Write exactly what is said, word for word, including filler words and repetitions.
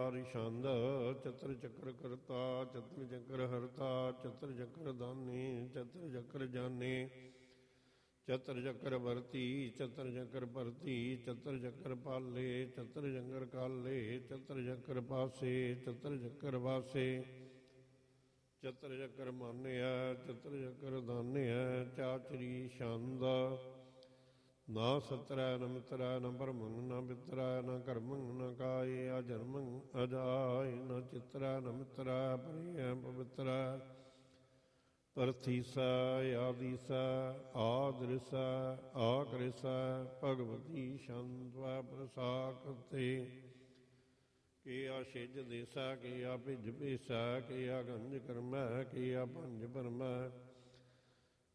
ਚਾਰ ਛੰਦ। ਚਤਰ ਚੱਕਰ ਕਰਤਾ ਚਤਰ ਚੱਕਰ ਹਰਤਾ ਚਤਰ ਚੱਕਰ ਦਾਨੀ ਚਤਰ ਚੱਕਰ ਜਾਨੀ ਚਤਰ ਚੱਕਰ ਵਰਤੀ ਚਤਰ ਚੱਕਰ ਭਰਤੀ ਚਤਰ ਚੱਕਰ ਪਾਲੇ ਚਤਰ ਚੱਕਰ ਕਾਲੇ ਚਤਰ ਚੱਕਰ ਪਾਸੇ ਚਤਰ ਚੱਕਰ ਵਾਸੇ ਚਤਰ ਚੱਕਰ ਮਾਨਿਆ ਚਤਰ ਚੱਕਰ ਦਾਨਿਆ। ਚਾਚਰੀ ਛੰਦ। ਨਾ ਸਤਰੈ ਨ ਮਿਤਰੈ ਨ ਭਰਮੰ ਨ ਬਿਤਰੈ ਨ ਕਰਮੰ ਨ ਕਾਇ ਅਜਨਮੰ ਅਜਾਇ ਨ ਚਿਤਰੈ ਨ ਮਿਤਰੈ ਪਰਿਐ ਪਵਿਤਰੈ ਪਰਥੀਸੈ ਆਦੀਸੈ ਆਦ੍ਰਿਸੈ ਆਕ੍ਰਿਸੈ ਭਗਵਤੀ ਛੰਦਵੈ ਪ੍ਰਸਾਕਤੇ। ਕੇ ਆ ਛਿਜ ਦੇਸੈ ਕੇ ਆ ਭਿਜ ਭੇਸੈ ਕੇ ਆ ਗੰਜ ਕਰਮੈ ਕੇ ਆ ਭੰਜ ਭਰਮੈ